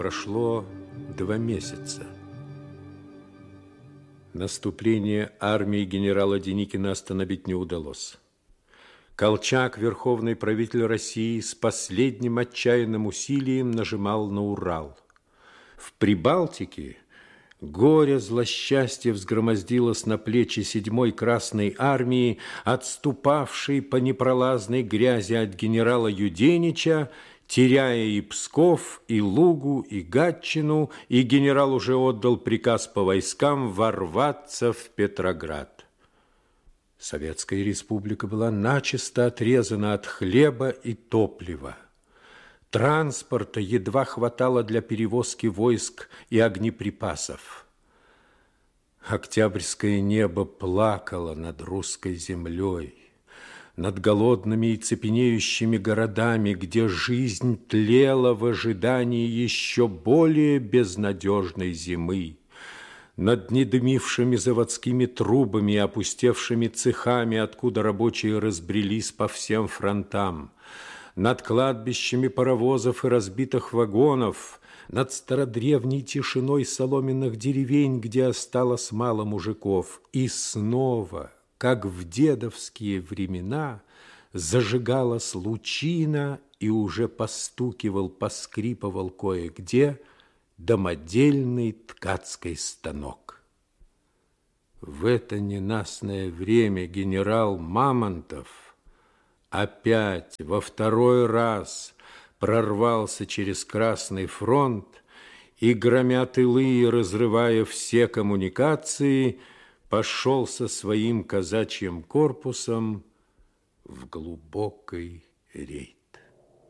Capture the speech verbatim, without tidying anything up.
Прошло два месяца. Наступление армии генерала Деникина остановить не удалось. Колчак, верховный правитель России, с последним отчаянным усилием нажимал на Урал. В Прибалтике горе злосчастье взгромоздилось на плечи седьмой Красной армии, отступавшей по непролазной грязи от генерала Юденича, теряя и Псков, и Лугу, и Гатчину, и генерал уже отдал приказ по войскам ворваться в Петроград. Советская республика была начисто отрезана от хлеба и топлива. Транспорта едва хватало для перевозки войск и огнеприпасов. Октябрьское небо плакало над русской землей, над голодными и цепенеющими городами, где жизнь тлела в ожидании еще более безнадежной зимы, над недымившими заводскими трубами и опустевшими цехами, откуда рабочие разбрелись по всем фронтам, над кладбищами паровозов и разбитых вагонов, над стародревней тишиной соломенных деревень, где осталось мало мужиков. И снова, как в дедовские времена, зажигалась лучина, и уже постукивал, поскрипывал кое-где домодельный ткацкий станок. В это ненастное время генерал Мамонтов опять во второй раз прорвался через Красный фронт и, громя тылы и разрывая все коммуникации, пошел со своим казачьим корпусом в глубокий рейд.